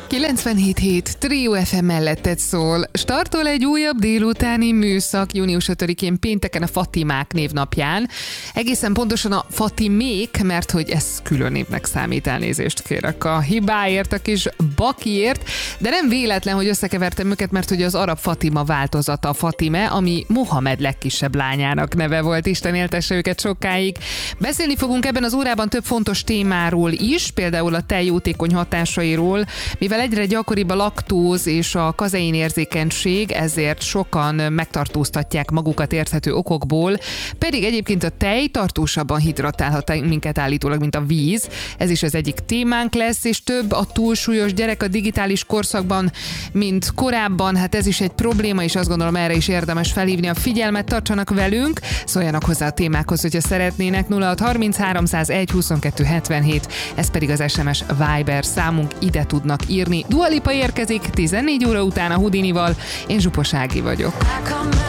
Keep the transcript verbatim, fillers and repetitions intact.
kilencvenhét hét Trio ef em melletted szól. Startol egy újabb délutáni műszak június ötödikén pénteken a Fatimák névnapján. Egészen pontosan a Fatimék, mert hogy ez külön névnek számít, elnézést kérek a hibáért, a kis bakiért, de nem véletlen, hogy összekevertem őket, mert hogy az arab Fatima változata a Fatime, ami Mohamed legkisebb lányának neve volt, Isten éltesse őket sokáig. Beszélni fogunk ebben az órában több fontos témáról is, például a tej jótékony hatásairól, mivel egyre gyakoribb a laktóz és a kazein érzékenység, ezért sokan megtartóztatják magukat érthető okokból, pedig egyébként a tej tartósabban hidratálhat minket állítólag, mint a víz. Ez is az egyik témánk lesz, és több a túlsúlyos gyerek a digitális korszakban, mint korábban. Hát ez is egy probléma, és azt gondolom, erre is érdemes felhívni a figyelmet. Tartsanak velünk, szóljanak hozzá a témákhoz, hogyha szeretnének. nulla hat harminchárom-száz-egy huszonkettő hetvenhét, ez pedig az es em es Viber számunk, ide tudnak írni. Dua Lipa érkezik tizennégy óra után a Houdinival, én Zsupas Ági vagyok.